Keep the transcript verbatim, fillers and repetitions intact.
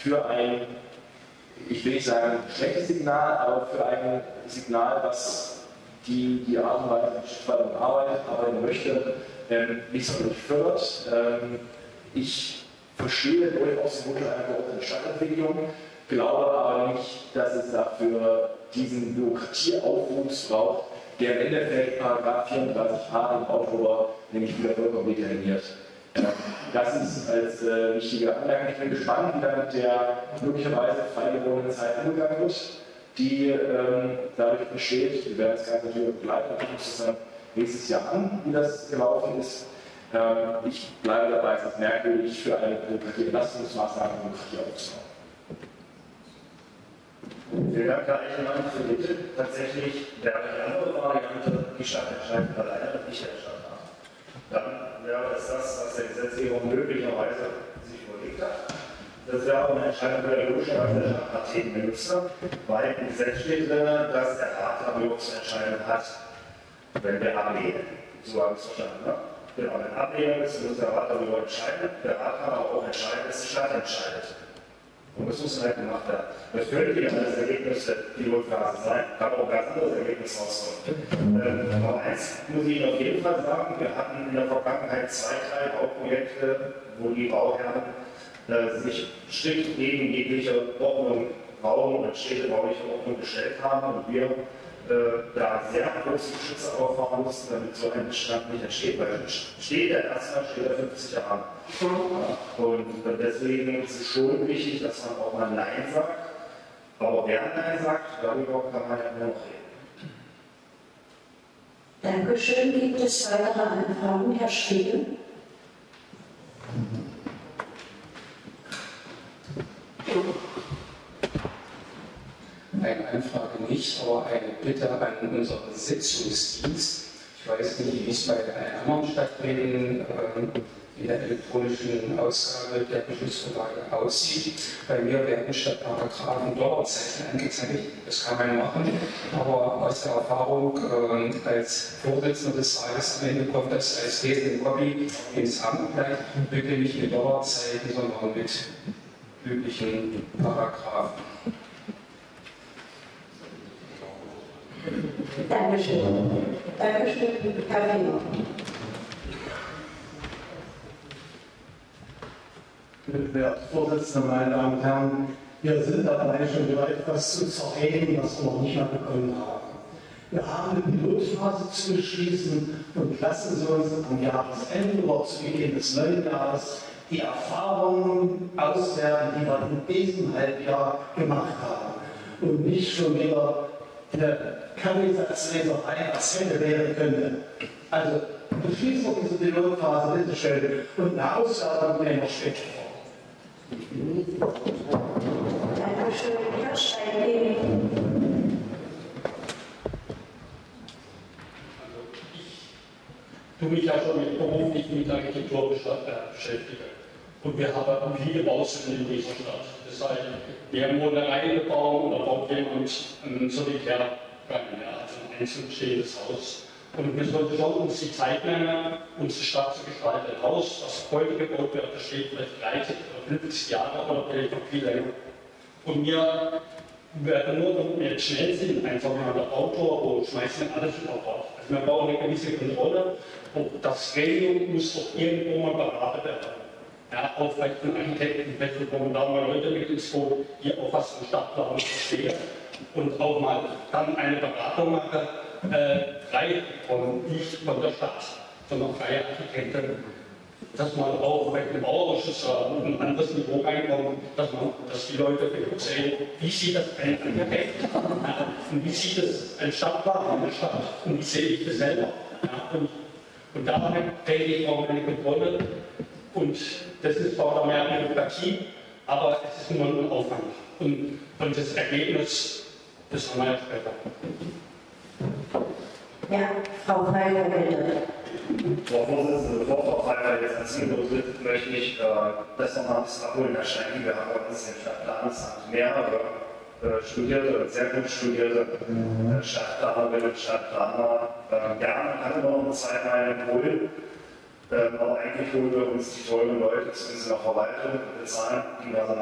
für ein, ich will nicht sagen schlechtes Signal, aber für ein Signal, was die, die Art und Weise, wie die Stadtverwaltung arbeitet, arbeiten möchte, ähm, nicht sonderlich fördert. Ähm, ich verstehe durchaus den Wunsch einer geordneten Stadtentwicklung, glaube aber nicht, dass es dafür diesen Bürokratieaufwuchs braucht, der im Endeffekt Paragraph vierunddreißig a im Autor nämlich wieder vollkommen determiniert. Das ist als äh, wichtige Anmerkung. Ich bin gespannt, wie dann mit der möglicherweise frei gewordenen Zeit umgegangen wird, die ähm, dadurch entsteht. Wir werden das Ganze natürlich begleiten und gucken uns das dann nächstes Jahr an, wie das gelaufen ist. Ähm, ich bleibe dabei, es ist merkwürdig für eine Bürokratieentlastungsmaßnahme Bürokratie aufzubauen. Vielen Dank, Herr Eichelmann, für die Bitte. Tatsächlich wäre die andere Variante, die Stadt entscheidet alleine, nicht der Stadtrat. Dann wäre es das, was der Gesetzgeber möglicherweise sich überlegt hat. Das wäre auch eine Entscheidung der logischerweise der Stadtrat tätigen müsste, weil im Gesetz steht drin, dass der Rat darüber zu entscheiden hat, wenn wir ablehnen. So habe ich es verstanden. Ne? Genau, wenn Ablehnung ist, muss der Rat darüber entscheiden. Der Rat kann aber auch entscheiden, dass die Stadt entscheidet. Und das muss halt gemacht werden. Das könnte ja als Ergebnis der Pilotphase sein, kann auch ein ganz anderes Ergebnis rauskommen. Ähm, aber eins muss ich Ihnen auf jeden Fall sagen, wir hatten in der Vergangenheit zwei, drei Bauprojekte, wo die Bauherren äh, sich strikt gegen jegliche Ordnung, Raum- und städtebauliche Ordnung gestellt haben und wir äh, da sehr große Geschütze auffahren mussten, damit so ein Bestand nicht entsteht, weil steht der erstmal steht er fünfzig Jahre an. Und deswegen ist es schon wichtig, dass man auch mal Nein sagt, aber wer Nein sagt, darüber kann man ja nur noch reden. Dankeschön. Gibt es weitere Anfragen, Herr Spiegel? Eine Anfrage nicht, aber eine Bitte an unseren Sitzungsdienst. Ich weiß nicht, wie es bei allen anderen Stadträten äh, in der elektronischen Ausgabe der Beschlussvorlage aussieht. Bei mir werden statt Paragraphen Dollarzeichen angezeigt. Das kann man machen, aber aus der Erfahrung äh, als Vorsitzender des Rates am Ende kommt das als lesende Copy ins Amtblatt. Bitte nicht mit Dollarzeichen, sondern mit üblichen Paragraphen. Dankeschön. Dankeschön, Herr Wiener. Herr Vorsitzender, meine Damen und Herren, wir sind dabei, schon wieder etwas zu zerreden, was wir noch nicht mal bekommen haben. Wir haben eine Pilotphase zu beschließen und lassen Sie uns am Jahresende oder zu Beginn des neuen Jahres die Erfahrungen auswerten, die wir in diesem Halbjahr gemacht haben. Und nicht schon wieder eine Kaffeesatzleserei als Ende werden könnte. Also beschließen wir diese Pilotphase, bitteschön, und eine Auswertung nehmen wir später vor. Dankeschön, Herr Stein. Ich tue mich ja schon mit beruflich mit Architektur beschäftigt. Und wir haben viele Baustellen in dieser Stadt. Das heißt, wir haben Wohnereien gebaut oder baut jemand ein Solitärgang, ja, also ein einzeln stehendes Haus. Und wir sollten schon uns die Zeit nehmen, unsere Stadt zu gestalten. Ein Haus, das heute gebaut wird, das steht vielleicht dreißig oder fünfzig Jahre oder vielleicht noch viel länger. Und wir werden nur, wenn wir jetzt schnell sind, einfach mal der Autor und schmeißen alles über Bord. Also wir brauchen eine gewisse Kontrolle und das Gremium muss doch irgendwo mal beraten werden. Ja, auch vielleicht von Architekten, vielleicht kommen da mal Leute mit ins Boot, die auch was vom Stadtplan verstehen und auch mal dann eine Beratung machen, äh, frei von, nicht von der Stadt, sondern freie Architekten, dass man auch bei dem Bauausschuss auf ein anderes Niveau reinkommt, dass, man, dass die Leute sehen, wie sieht das ein Architekt ja, und wie sieht es ein Stadtplan in der Stadt und wie sehe ich das selber. Ja, und, und da denke ich auch eine Kontrolle. Und das ist zwar mehr Bürokratie, aber es ist nur ein Aufwand. Und, und das Ergebnis, das haben wir ja später. Ja, Frau Freiler, bitte. Frau Vorsitzende, bevor Frau Freiler jetzt ans Mikro tritt, möchte ich äh, das nochmal ein bisschen abholen, Herr Stein. Wir haben bei uns im Stadtplanamt mehrere äh, studierte und sehr gut studierte äh, Stadtplanerinnen und Stadtplaner. Äh, gerne hatten wir noch eine Zeit mal in Polen. Ähm, aber eigentlich holen wir uns die tollen Leute zu unserer Verwaltung bezahlen, die